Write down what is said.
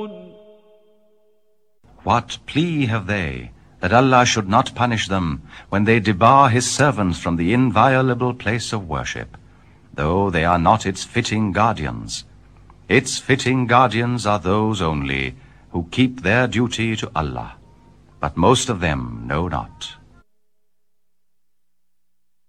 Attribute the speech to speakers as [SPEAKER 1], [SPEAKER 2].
[SPEAKER 1] What plea have they that Allah should not punish them when they debar his servants from the inviolable place of worship, though they are not its fitting guardians? Its fitting guardians are those only who keep their duty to Allah, but most of them know not.